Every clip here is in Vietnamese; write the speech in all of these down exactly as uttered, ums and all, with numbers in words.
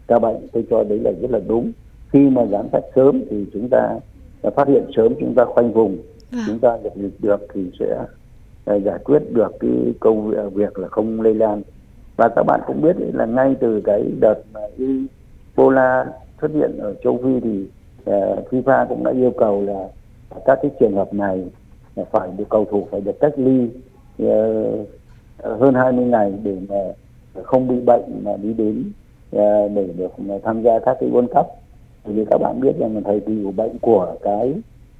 ca bệnh, tôi cho đấy là rất là đúng. Khi mà giám sát sớm thì chúng ta phát hiện sớm, chúng ta khoanh vùng, Vâng. chúng ta dập dịch được thì sẽ giải quyết được cái công việc là không lây lan. Và các bạn cũng biết là ngay từ cái đợt mà Ebola xuất hiện ở châu Phi thì uh, FIFA cũng đã yêu cầu là các cái trường hợp này phải được cầu thủ phải được cách ly uh, hơn hai mươi ngày để mà không bị bệnh mà đi đến uh, để được tham gia các cái World Cup. Vì các bạn biết rằng thời kỳ của bệnh của cái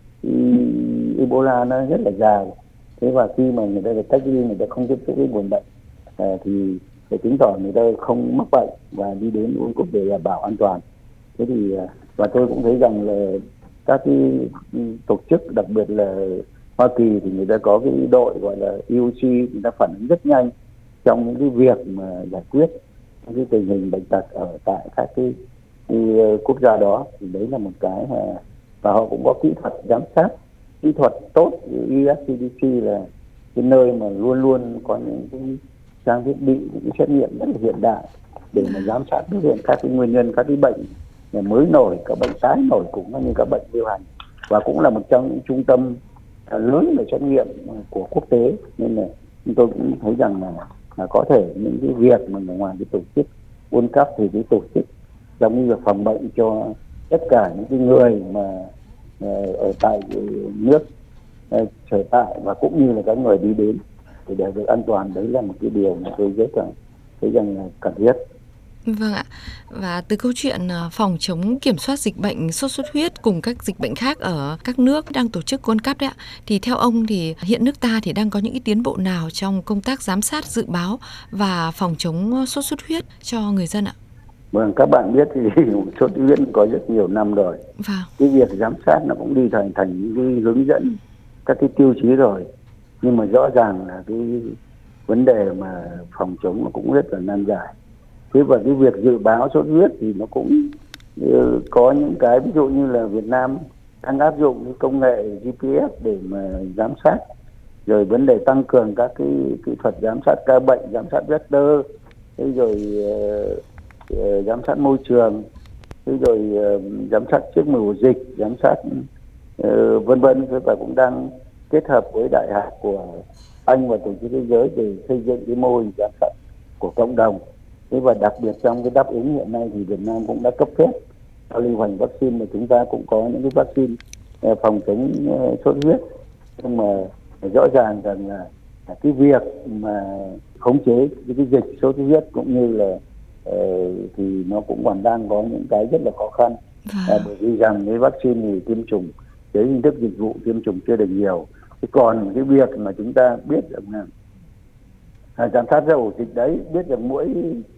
Ebola nó rất là dài. Thế và khi mà người ta được cách ly, người ta không tiếp xúc với nguồn bệnh à, thì để chứng tỏ người ta không mắc bệnh và đi đến World Cup để đảm bảo an toàn. Thế thì và tôi cũng thấy rằng là các cái tổ chức, đặc biệt là Hoa Kỳ, thì người ta có cái đội gọi là e u xê, người ta phản ứng rất nhanh trong những cái việc mà giải quyết những cái tình hình bệnh tật ở tại các cái, cái quốc gia đó. Thì đấy là một cái mà, và họ cũng có kỹ thuật giám sát, kỹ thuật tốt. u ét xê đê xê là cái nơi mà luôn luôn có những cái trang thiết bị, những cái xét nghiệm rất là hiện đại để mà giám sát phát hiện các cái nguyên nhân, các cái bệnh mới nổi, các bệnh tái nổi cũng như các bệnh lưu hành, và cũng là một trong những trung tâm lớn về xét nghiệm của quốc tế. Nên là tôi cũng thấy rằng là, là có thể những cái việc mà ngoài cái tổ chức World Cup thì cái tổ chức giống như việc phòng bệnh cho tất cả những cái người mà ở tại nước sở tại và cũng như là các người đi đến thì đều được an toàn. Đấy là một cái điều mà tôi rất là thấy rằng là cần thiết. Vâng ạ. Và từ câu chuyện phòng chống kiểm soát dịch bệnh sốt xuất huyết cùng các dịch bệnh khác ở các nước đang tổ chức World Cup đấy ạ, thì theo ông thì hiện nước ta thì đang có những cái tiến bộ nào trong công tác giám sát, dự báo và phòng chống sốt xuất huyết cho người dân ạ? Vâng, các bạn biết thì sốt xuất huyết có rất nhiều năm rồi. Vâng. Cái việc giám sát nó cũng đi thành thành những cái hướng dẫn, các cái tiêu chí rồi. Nhưng mà rõ ràng là cái vấn đề mà phòng chống nó cũng rất là nan giải. Thế và cái việc dự báo sốt xuất huyết thì nó cũng có những cái, ví dụ như là Việt Nam đang áp dụng cái công nghệ giê pê ét để mà giám sát, rồi vấn đề tăng cường các cái kỹ thuật giám sát ca bệnh, giám sát vector, thế rồi uh, uh, giám sát môi trường, thế rồi uh, giám sát trước mùa dịch, giám sát uh, vân vân. Và cũng đang kết hợp với đại học của Anh và tổ chức thế giới để xây dựng cái mô hình giám sát của cộng đồng. Thế và đặc biệt trong cái đáp ứng hiện nay thì Việt Nam cũng đã cấp phép cho lưu hành vaccine, mà chúng ta cũng có những cái vaccine phòng chống sốt xuất huyết. Nhưng mà rõ ràng rằng là cái việc mà khống chế cái dịch sốt xuất huyết cũng như là uh, thì nó cũng còn đang có những cái rất là khó khăn. Wow. uh, bởi vì rằng cái vaccine thì tiêm chủng, cái hình thức dịch vụ tiêm chủng chưa được nhiều. Thế còn cái việc mà chúng ta biết rằng là à, giám sát ra ổ dịch đấy, biết rằng mũi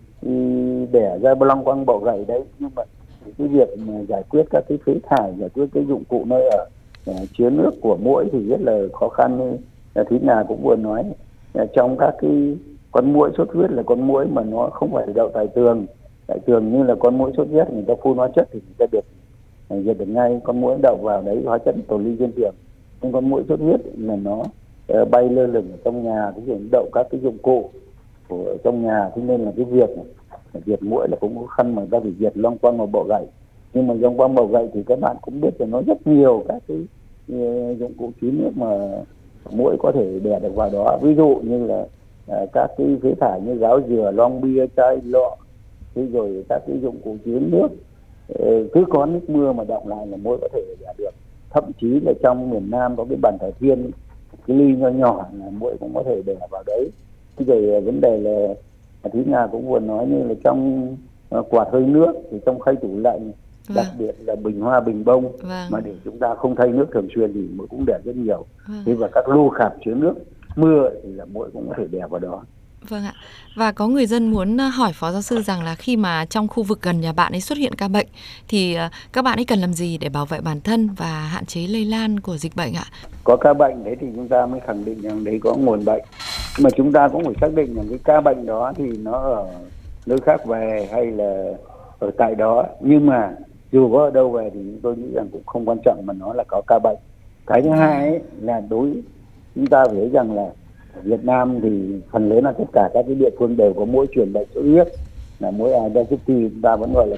đẻ ra lăng quăng bọ gậy đấy, nhưng mà cái việc mà giải quyết các cái phế thải, giải quyết cái dụng cụ nơi ở chứa nước của muỗi thì rất là khó khăn. Như Thúy Nga cũng vừa nói, trong các cái con muỗi sốt xuất huyết là con muỗi mà nó không phải đậu tại tường. Tại tường như là con muỗi sốt xuất huyết người ta phun hóa chất thì người ta được diệt được ngay, con muỗi đậu vào đấy hóa chất tồn ly trên tường. Nhưng con muỗi sốt xuất huyết là nó bay lơ lửng ở trong nhà, ví dụ đậu các cái dụng cụ của trong nhà, thế nên là cái việc diệt muỗi là cũng khó khăn, mà ta phải diệt loang quang và bọ gậy. Nhưng mà loang quang bọ gậy thì các bạn cũng biết là nó rất nhiều các cái dụng cụ chứa nước mà muỗi có thể đẻ được vào đó, ví dụ như là uh, các cái phế thải như gáo dừa, lon bia, chai lọ, thế rồi các cái dụng cụ chứa nước, uh, cứ có nước mưa mà đọng lại là muỗi có thể đẻ được. Thậm chí là trong miền Nam có cái bàn thờ thiên, cái ly nhỏ nhỏ là muỗi cũng có thể đẻ vào đấy. Thế rồi vấn đề là Thúy Nga cũng vừa nói như là trong uh, quạt hơi nước, thì trong khay tủ lạnh, vâng. đặc biệt là bình hoa, bình bông, vâng. mà để chúng ta không thay nước thường xuyên thì muỗi cũng đẻ rất nhiều. Vâng. Thế và các lu khạp chứa nước mưa thì là muỗi cũng có thể đẻ vào đó. Vâng ạ. Và có người dân muốn hỏi Phó Giáo sư rằng là khi mà trong khu vực gần nhà bạn ấy xuất hiện ca bệnh thì các bạn ấy cần làm gì để bảo vệ bản thân và hạn chế lây lan của dịch bệnh ạ? Có ca bệnh đấy thì chúng ta mới khẳng định rằng đấy có nguồn bệnh. Nhưng mà chúng ta cũng phải xác định rằng cái ca bệnh đó thì nó ở nơi khác về hay là ở tại đó. Nhưng mà dù có ở đâu về thì tôi nghĩ rằng cũng không quan trọng, mà nó là có ca bệnh. Cái thứ hai ấy, là đối chúng ta phải thấy rằng là ở Việt Nam thì phần lớn là tất cả các cái địa phương đều có muỗi truyền bệnh sốt xuất huyết, là muỗi Aedes aegypti, chúng ta vẫn gọi là